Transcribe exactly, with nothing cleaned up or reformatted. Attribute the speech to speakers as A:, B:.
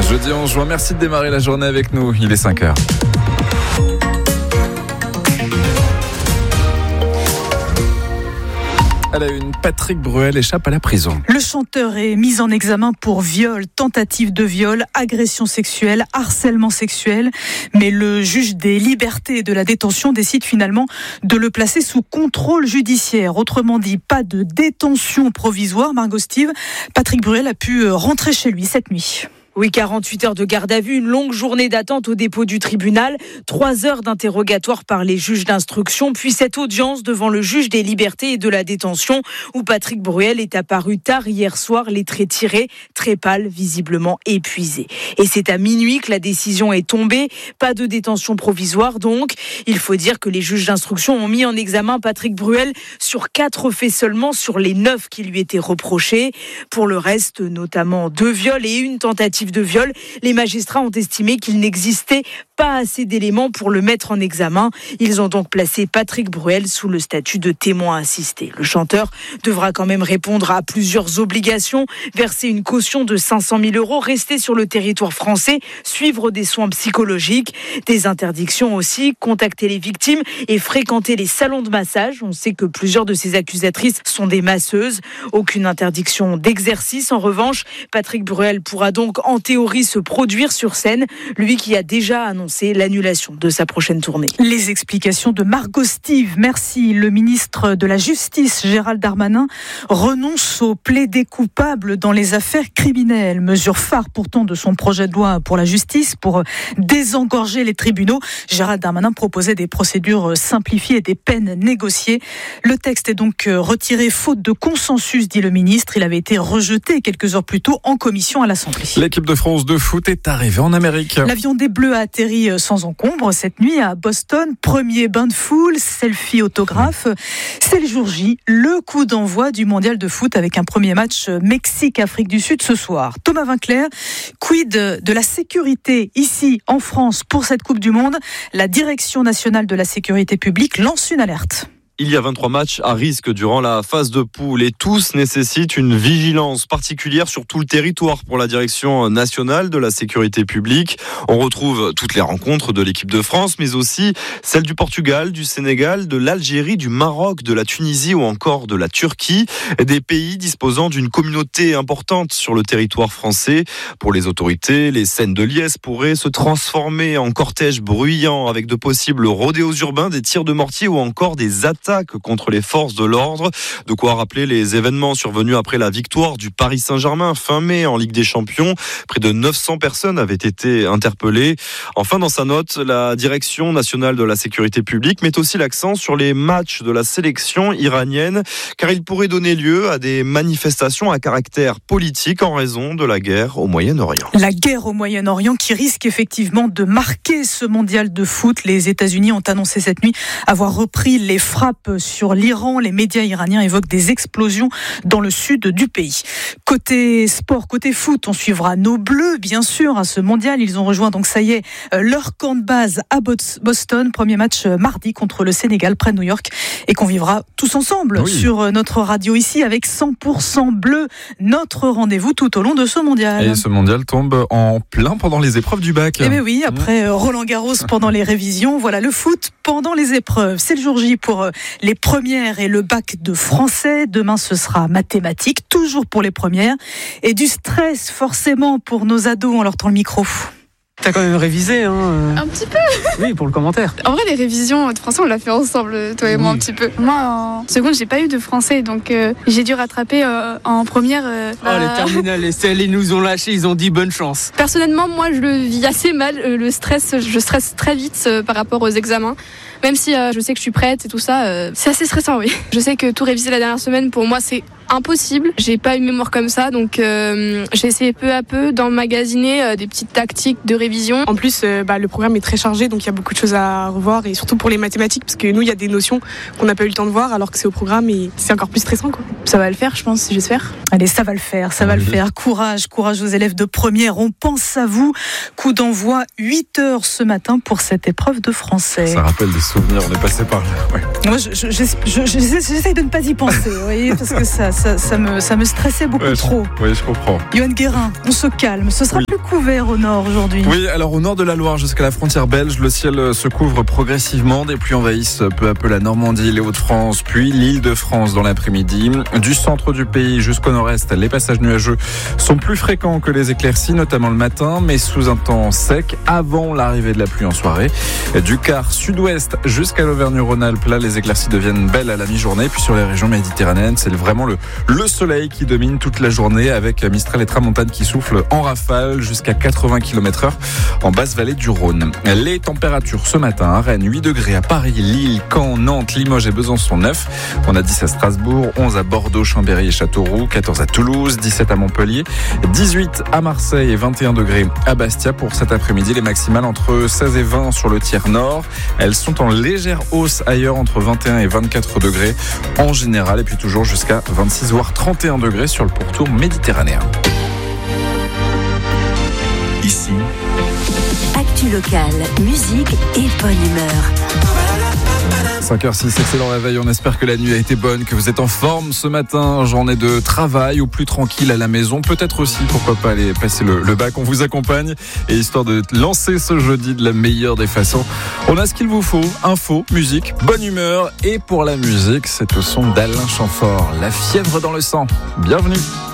A: Jeudi onze juin, merci de démarrer la journée avec nous. Il est cinq heures. À la une, Patrick Bruel échappe à la prison.
B: Le chanteur est mis en examen pour viol, tentative de viol, agression sexuelle, harcèlement sexuel. Mais le juge des libertés et de la détention décide finalement de le placer sous contrôle judiciaire. Autrement dit, pas de détention provisoire. Margot Steve, Patrick Bruel a pu rentrer chez lui cette nuit.
C: Oui, quarante-huit heures de garde à vue, une longue journée d'attente au dépôt du tribunal, trois heures d'interrogatoire par les juges d'instruction, puis cette audience devant le juge des libertés et de la détention où Patrick Bruel est apparu tard hier soir, les traits tirés, très pâle, visiblement épuisé. Et c'est à minuit que la décision est tombée, pas de détention provisoire donc. Il faut dire que les juges d'instruction ont mis en examen Patrick Bruel sur quatre faits seulement sur les neuf qui lui étaient reprochés. Pour le reste, notamment deux viols et une tentative de viol, les magistrats ont estimé qu'il n'existait pas assez d'éléments pour le mettre en examen. Ils ont donc placé Patrick Bruel sous le statut de témoin assisté. Le chanteur devra quand même répondre à plusieurs obligations, verser une caution de cinq cent mille euros, rester sur le territoire français, suivre des soins psychologiques, des interdictions aussi, contacter les victimes et fréquenter les salons de massage. On sait que plusieurs de ses accusatrices sont des masseuses. Aucune interdiction d'exercice. En revanche, Patrick Bruel pourra donc en théorie se produire sur scène, lui qui a déjà annoncé l'annulation de sa prochaine tournée.
B: Les explications de Margot Steve. Merci. Le ministre de la Justice, Gérald Darmanin, renonce au plaidé coupable dans les affaires criminelles. Mesure phare pourtant de son projet de loi pour la justice, pour désengorger les tribunaux. Gérald Darmanin proposait des procédures simplifiées et des peines négociées. Le texte est donc retiré faute de consensus, dit le ministre. Il avait été rejeté quelques heures plus tôt en commission à l'Assemblée.
A: L'équipe de France de foot est arrivée en Amérique.
B: L'avion des Bleus a atterri sans encombre cette nuit à Boston. Premier bain de foule, selfie, autographe. C'est le jour J, le coup d'envoi du mondial de foot avec un premier match Mexique-Afrique du Sud ce soir. Thomas Vinclair, quid de la sécurité ici en France pour cette Coupe du Monde? La Direction nationale de la sécurité publique lance une alerte.
D: Il y a vingt-trois matchs à risque durant la phase de poule et tous nécessitent une vigilance particulière sur tout le territoire pour la Direction nationale de la sécurité publique. On retrouve toutes les rencontres de l'équipe de France, mais aussi celles du Portugal, du Sénégal, de l'Algérie, du Maroc, de la Tunisie ou encore de la Turquie. Des pays disposant d'une communauté importante sur le territoire français. Pour les autorités, les scènes de liesse pourraient se transformer en cortège bruyant avec de possibles rodéos urbains, des tirs de mortier ou encore des attaques contre les forces de l'ordre. De quoi rappeler les événements survenus après la victoire du Paris Saint-Germain fin mai en Ligue des Champions. Près de neuf cents personnes avaient été interpellées. Enfin, dans sa note, la Direction nationale de la sécurité publique met aussi l'accent sur les matchs de la sélection iranienne, car ils pourraient donner lieu à des manifestations à caractère politique en raison de la guerre au Moyen-Orient.
B: La guerre au Moyen-Orient qui risque effectivement de marquer ce mondial de foot. Les États-Unis ont annoncé cette nuit avoir repris les frappes sur l'Iran. Les médias iraniens évoquent des explosions dans le sud du pays. Côté sport, côté foot, on suivra nos Bleus, bien sûr, à ce mondial. Ils ont rejoint, donc ça y est, leur camp de base à Boston. Premier match mardi contre le Sénégal, près de New York, et qu'on vivra tous ensemble oui. sur notre radio ici avec cent pour cent bleu. Notre rendez-vous tout au long de ce mondial.
A: Et ce mondial tombe en plein pendant les épreuves du bac.
B: Eh bien oui, après Roland Garros pendant les révisions, voilà le foot pendant les épreuves. C'est le jour J pour les premières et le bac de français. Demain, ce sera mathématiques, toujours pour les premières. Et du stress, forcément, pour nos ados. On leur tend le micro.
E: T'as quand même révisé, hein
F: Un petit peu.
E: Oui, pour le commentaire.
F: En vrai, les révisions de français, on l'a fait ensemble, toi et moi, oui. un petit peu. Moi, en seconde, j'ai pas eu de français, donc euh, j'ai dû rattraper euh, en première. Euh,
E: oh, euh... les terminales, les C L, ils nous ont lâchés, ils ont dit bonne chance.
F: Personnellement, moi, je le vis assez mal. Euh, le stress, je stresse très vite euh, par rapport aux examens. Même si euh, je sais que je suis prête et tout ça, euh, c'est assez stressant, oui. Je sais que tout réviser la dernière semaine, pour moi, c'est impossible. J'ai pas une mémoire comme ça, donc euh, j'ai essayé peu à peu d'emmagasiner euh, des petites tactiques de révision.
G: En plus, euh, bah, le programme est très chargé, donc il y a beaucoup de choses à revoir, et surtout pour les mathématiques, parce que nous, il y a des notions qu'on n'a pas eu le temps de voir, alors que c'est au programme et c'est encore plus stressant, quoi.
F: Ça va le faire, je pense, j'espère.
B: Allez, ça va le faire, ça va le faire. Courage, courage aux élèves de première. On pense à vous. Coup d'envoi huit heures ce matin pour cette épreuve de français.
A: Ça rappelle des souvenirs, on est passé par là. Ouais.
B: Moi, je, je, je, je, je, j'essaie de ne pas y penser, vous voyez, parce que ça, ça, ça, me, ça me stressait beaucoup
A: ouais,
B: trop.
A: Je, oui, je comprends.
B: Yoann Guérin, on se calme. Ce sera
A: oui.
B: plus couvert au nord aujourd'hui.
A: Oui, alors au nord de la Loire jusqu'à la frontière belge, le ciel se couvre progressivement. Des pluies envahissent peu à peu la Normandie, les Hauts-de-France, puis l'Île-de-France dans l'après-midi. Du centre du pays jusqu'au nord-est, les passages nuageux sont plus fréquents que les éclaircies, notamment le matin, mais sous un temps sec avant l'arrivée de la pluie en soirée. Du quart sud-ouest jusqu'à l'Auvergne-Rhône-Alpes, là, les éclaircies deviennent belles à la mi-journée. Puis sur les régions méditerranéennes, c'est vraiment le, le soleil qui domine toute la journée avec Mistral et Tramontane qui soufflent en rafale jusqu'à quatre-vingts kilomètres heure en basse vallée du Rhône. Les températures ce matin à Rennes, huit degrés à Paris, Lille, Caen, Nantes, Limoges et Besançon, neuf. On a dix à Strasbourg, onze à Bordeaux, Chambéry et Châteauroux, quatorze à Toulouse, dix-sept à Montpellier, dix-huit à Marseille et vingt et un degrés à Bastia. Pour cet après-midi, les maximales entre seize et vingt sur le tiers nord. Elles sont en légère hausse ailleurs entre vingt et un et vingt-quatre degrés en général et puis toujours jusqu'à vingt-six voire trente et un degrés sur le pourtour méditerranéen.
H: Ici, actu local, musique et bonne humeur.
A: cinq heures six, excellent réveil. On espère que la nuit a été bonne, que vous êtes en forme ce matin. Journée de travail ou plus tranquille à la maison. Peut-être aussi, pourquoi pas aller passer le, le bac. On vous accompagne. Et histoire de lancer ce jeudi de la meilleure des façons, on a ce qu'il vous faut. Info, musique, bonne humeur. Et pour la musique, c'est au son d'Alain Chamfort. La fièvre dans le sang. Bienvenue.